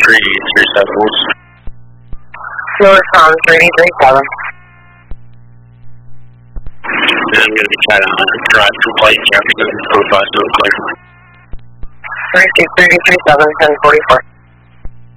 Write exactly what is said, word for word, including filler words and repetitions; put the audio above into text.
three three seven. Lewis on three three seven. And I'm going to be trying to drive two flights after the code five, so clear. three two three three seven, ten forty-four.